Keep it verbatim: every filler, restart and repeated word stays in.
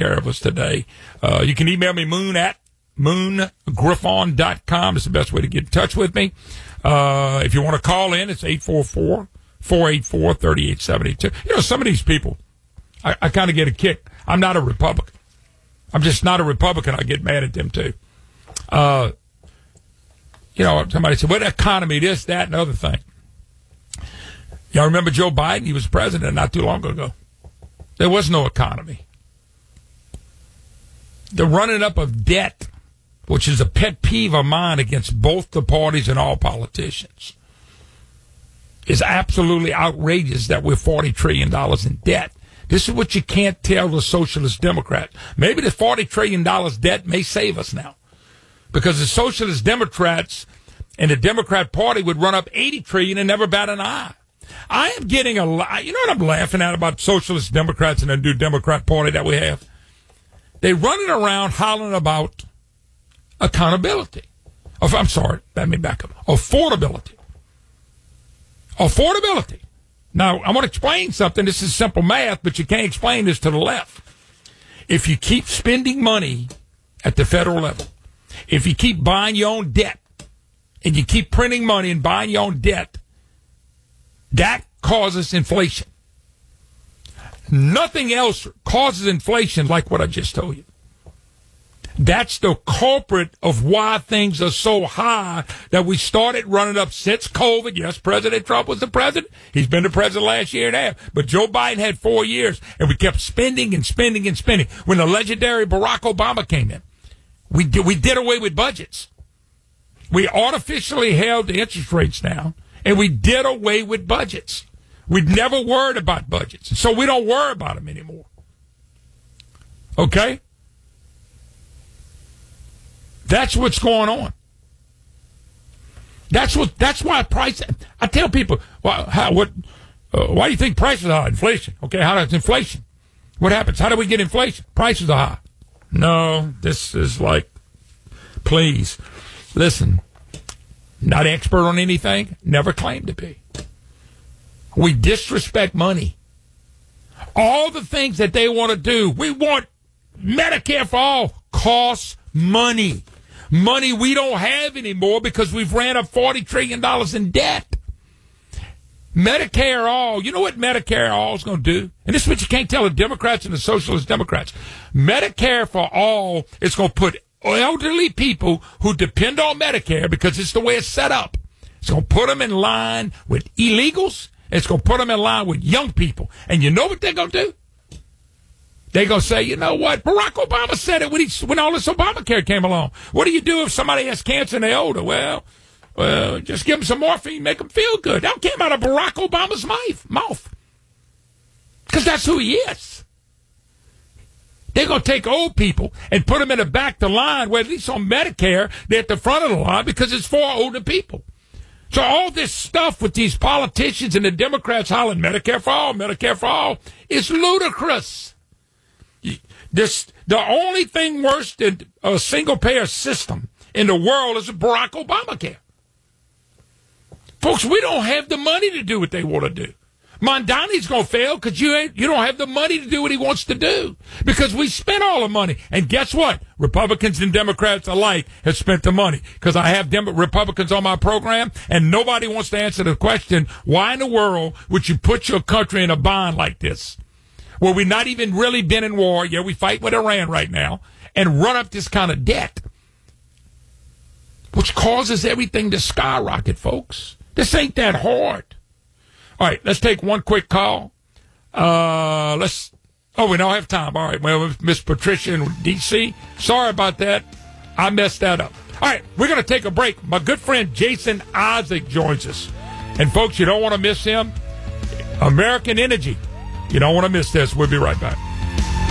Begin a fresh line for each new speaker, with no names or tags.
care of us today. Uh, you can email me, moon at moon griffon dot com. It's the best way to get in touch with me. Uh, if you want to call in, it's eight four four, four eight four, three eight seven two. You know, some of these people, I, I kind of get a kick. I'm not a Republican. I'm just not a Republican. I get mad at them, too. Uh, you know, somebody said, what economy, this, that, and other thing. Y'all remember Joe Biden? He was president not too long ago. There was no economy. The running up of debt, which is a pet peeve of mine against both the parties and all politicians, is absolutely outrageous that we're forty trillion dollars in debt. This is what you can't tell the Socialist Democrats. Maybe the forty trillion dollars debt may save us now, because the Socialist Democrats and the Democrat Party would run up eighty trillion dollars and never bat an eye. I am getting a lot. You know what I'm laughing at about Socialist Democrats and the new Democrat Party that we have? They're running around hollering about accountability. Oh, I'm sorry, let me back up. Affordability. Affordability. Now, I want to explain something. This is simple math, but you can't explain this to the left. If you keep spending money at the federal level, if you keep buying your own debt, and you keep printing money and buying your own debt, that causes inflation. Nothing else causes inflation like what I just told you. That's the culprit of why things are so high that we started running up since COVID. Yes, President Trump was the president. He's been the president last year and a half. But Joe Biden had four years, and we kept spending and spending and spending. When the legendary Barack Obama came in, we did, we did away with budgets. We artificially held the interest rates down, and we did away with budgets. We never worried about budgets, so we don't worry about them anymore. Okay? That's what's going on. That's what. That's why price. I tell people, well, how, what? Uh, why do you think prices are high? Inflation. Okay, how does inflation? What happens? How do we get inflation? Prices are high. No, this is like, please, listen. Not expert on anything. Never claimed to be. We disrespect money. All the things that they want to do. We want Medicare for all. Costs money. Money we don't have anymore because we've ran up forty trillion dollars in debt. Medicare all. You know what Medicare all is going to do? And this is what you can't tell the Democrats and the Socialist Democrats. Medicare for all is going to put elderly people who depend on Medicare, because it's the way it's set up. It's going to put them in line with illegals. It's going to put them in line with young people. And you know what they're going to do? They're going to say, you know what? Barack Obama said it when, he, when all this Obamacare came along. What do you do if somebody has cancer and they're older? Well, well, just give them some morphine, make them feel good. That came out of Barack Obama's mouth. Because that's who he is. They're going to take old people and put them in the back of the line, where at least on Medicare, they're at the front of the line because it's for older people. So all this stuff with these politicians and the Democrats hollering Medicare for all, Medicare for all, is ludicrous. This, the only thing worse than a single-payer system in the world is Barack Obamacare. Folks, we don't have the money to do what they want to do. Mondani's going to fail because you ain't, you don't have the money to do what he wants to do, because we spent all the money. And guess what? Republicans and Democrats alike have spent the money, because I have Dem- Republicans on my program, and nobody wants to answer the question, why in the world would you put your country in a bind like this, where we've not even really been in war? Yeah, we fight with Iran right now, and run up this kind of debt, which causes everything to skyrocket, folks. This ain't that hard. All right, let's take one quick call. Uh, let's. Oh, we don't have time. All right, well, Miss Patricia in D C, sorry about that. I messed that up. All right, we're going to take a break. My good friend Jason Isaac joins us. And, folks, you don't want to miss him. American Energy. You don't want to miss this. We'll be right back.